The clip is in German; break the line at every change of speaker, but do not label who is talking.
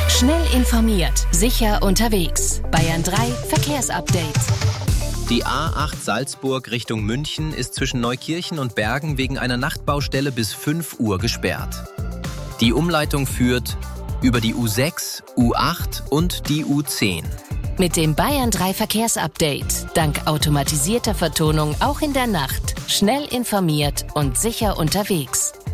Schnell informiert, sicher unterwegs. Bayern 3 Verkehrsupdate.
Die A8 Salzburg Richtung München ist zwischen Neukirchen und Bergen wegen einer Nachtbaustelle bis 5 Uhr gesperrt. Die Umleitung führt über die U6, U8 und die U10.
Mit dem Bayern 3 Verkehrsupdate. Dank automatisierter Vertonung auch in der Nacht. Schnell informiert und sicher unterwegs.